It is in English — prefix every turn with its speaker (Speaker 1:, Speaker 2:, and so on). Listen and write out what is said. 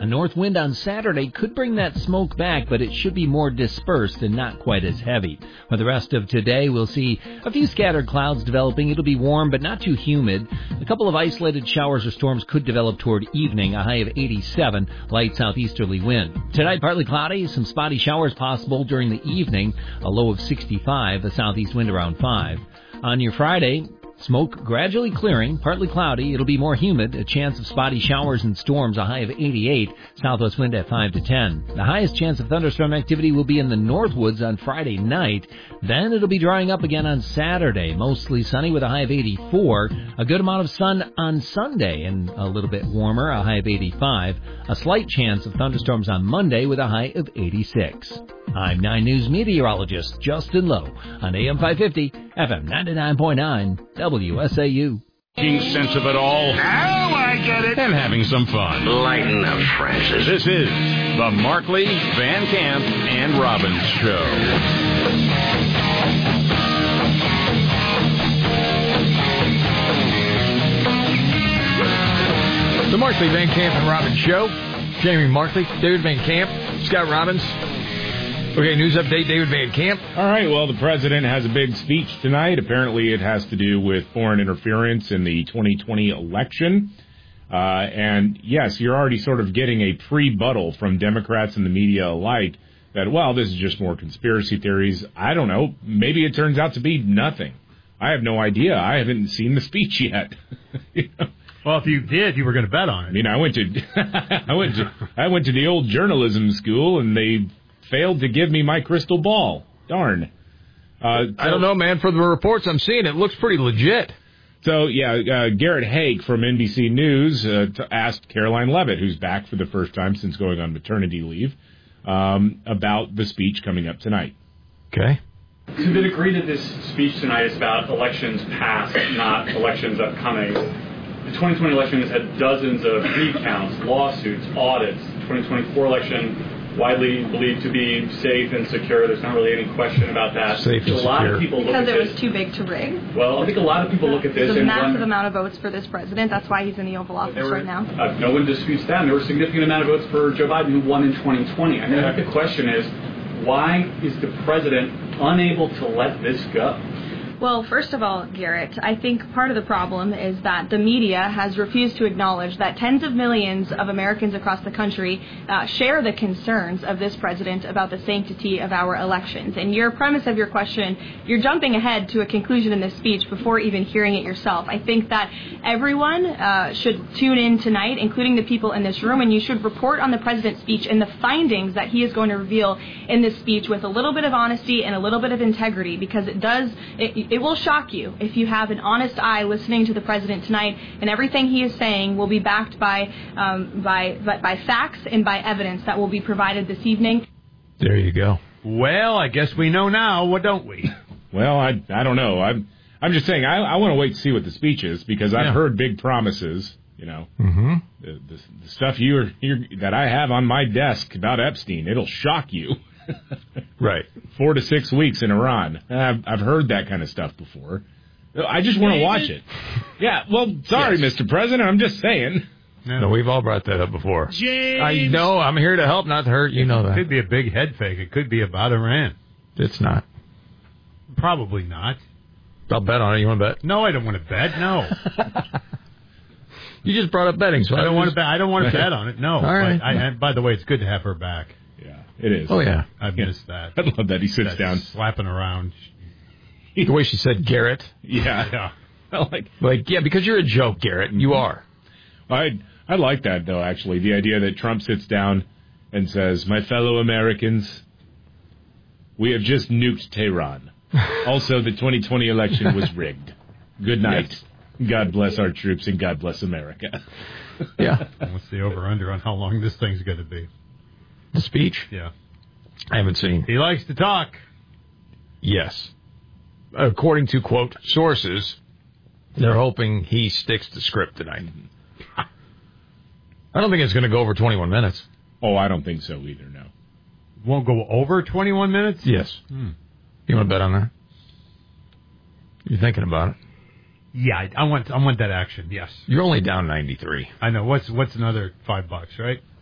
Speaker 1: A north wind on Saturday could bring that smoke back, but it should be more dispersed and not quite as heavy. For the rest of today, we'll see a few scattered clouds developing. It'll be warm, but not too humid. A couple of isolated showers or storms could develop toward evening, a high of 87, light southeasterly wind. Tonight, partly cloudy, some spotty showers possible during the evening, a low of 65, a southeast wind around 5. On your Friday, smoke gradually clearing, partly cloudy. It'll be more humid, a chance of spotty showers and storms, a high of 88, southwest wind at 5 to 10. The highest chance of thunderstorm activity will be in the Northwoods on Friday night. Then it'll be drying up again on Saturday, mostly sunny with a high of 84. A good amount of sun on Sunday and a little bit warmer, a high of 85. A slight chance of thunderstorms on Monday with a high of 86. I'm 9 News meteorologist Justin Lowe on AM 550, FM 99.9, WSAU.
Speaker 2: Making sense of it all.
Speaker 3: Now I get it.
Speaker 2: And having some fun.
Speaker 3: Lighten up, Francis.
Speaker 2: This is the Markley, Van Camp, and Robbins Show.
Speaker 4: The Markley, Van Camp, and Robbins Show. Jamie Markley, David Van Camp, Scott Robbins. Okay, news update, David Van Camp.
Speaker 5: All right, well, the president has a big speech tonight. Apparently it has to do with foreign interference in the 2020 election. And, yes, you're already sort of getting a pre-buttal from Democrats and the media alike that, well, this is just more conspiracy theories. I don't know. Maybe it turns out to be nothing. I have no idea. I haven't seen the speech yet. You know?
Speaker 6: Well, if you did, you were going to bet on it.
Speaker 5: I mean, I went to the old journalism school, and they failed to give me my crystal ball. Darn.
Speaker 4: I don't know, man. For the reports I'm seeing, it looks pretty legit.
Speaker 5: So, yeah, Garrett Haake from NBC News asked Caroline Leavitt, who's back for the first time since going on maternity leave, about the speech coming up tonight.
Speaker 4: Okay.
Speaker 7: It's been agreed that this speech tonight is about elections past, not elections upcoming. The 2020 election has had dozens of recounts, lawsuits, audits. The 2024 election, widely believed to be safe and secure. There's not really any question about that.
Speaker 4: Safe and
Speaker 7: a lot
Speaker 4: secure.
Speaker 7: of people look
Speaker 8: because
Speaker 7: at
Speaker 8: it
Speaker 7: this.
Speaker 8: was too big to rig.
Speaker 7: Well, I think a lot of people look at this
Speaker 8: There's a
Speaker 7: and
Speaker 8: massive
Speaker 7: wonder,
Speaker 8: amount of votes for this president. That's why he's in the Oval Office right now.
Speaker 7: No one disputes that. And there were a significant amount of votes for Joe Biden, who won in 2020. I think the question is, why is the president unable to let this go?
Speaker 8: Well, first of all, Garrett, I think part of the problem is that the media has refused to acknowledge that tens of millions of Americans across the country share the concerns of this president about the sanctity of our elections. And your premise of your question, you're jumping ahead to a conclusion in this speech before even hearing it yourself. I think that everyone should tune in tonight, including the people in this room, and you should report on the president's speech and the findings that he is going to reveal in this speech with a little bit of honesty and a little bit of integrity, because it will shock you if you have an honest eye listening to the president tonight, and everything he is saying will be backed by facts and by evidence that will be provided this evening.
Speaker 4: There you go.
Speaker 6: Well, I guess we know now, what don't we?
Speaker 5: Well, I don't know. I'm just saying I want to wait to see what the speech is, because I've heard big promises. You know, the stuff that I have on my desk about Epstein, it'll shock you.
Speaker 4: Right. 4
Speaker 5: to 6 weeks in Iran. I've heard that kind of stuff before. I just want to watch it. Yeah, well, sorry, yes. Mr. President, I'm just saying.
Speaker 4: No, we've all brought that up before.
Speaker 6: James.
Speaker 4: I know, I'm here to help, not to hurt. You know that.
Speaker 6: It could be a big head fake. It could be about Iran.
Speaker 4: It's not.
Speaker 6: Probably not.
Speaker 4: I'll bet on it. You want to bet?
Speaker 6: No, I don't want to bet. No.
Speaker 4: You just brought up betting, so
Speaker 6: I don't want to bet. I don't want to bet on it. No.
Speaker 4: All right.
Speaker 6: And by the way, it's good to have her back.
Speaker 5: Yeah, it is.
Speaker 4: Oh, yeah.
Speaker 6: I missed that.
Speaker 5: I love that he sits down.
Speaker 6: Slapping around.
Speaker 4: The way she said Garrett.
Speaker 5: Yeah.
Speaker 4: Like, yeah, because you're a joke, Garrett. You are.
Speaker 5: I like that, though, actually. The idea that Trump sits down and says, "My fellow Americans, we have just nuked Tehran. Also, the 2020 election was rigged. Good night. Yes. God bless our troops and God bless America."
Speaker 4: Yeah.
Speaker 6: What's the over-under on how long this thing's going to be?
Speaker 4: The speech?
Speaker 6: Yeah.
Speaker 4: I haven't seen.
Speaker 6: He likes to talk.
Speaker 4: Yes. According to, quote, sources, they're hoping he sticks to script tonight. I don't think it's going to go over 21 minutes.
Speaker 5: Oh, I don't think so either, no.
Speaker 6: Won't go over 21 minutes?
Speaker 4: Yes. You want to bet on that? You're thinking about it?
Speaker 6: Yeah, I want that action, yes.
Speaker 4: You're only down 93.
Speaker 6: I know. What's another $5, right?